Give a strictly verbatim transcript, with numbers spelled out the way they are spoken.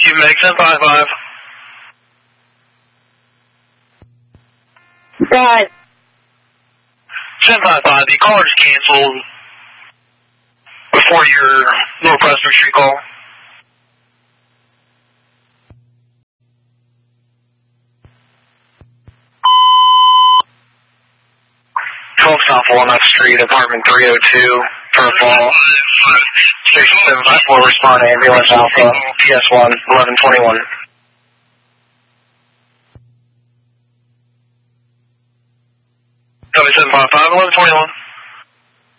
You make seven five five. Right. seven five five, the caller's canceled before your North Preston Street call. twelve South Walnut Street, apartment three oh two, for a fall. Station seven five four, respond ambulance Alpha, P S one, eleven twenty-one. Copy seven five five, eleven twenty-one.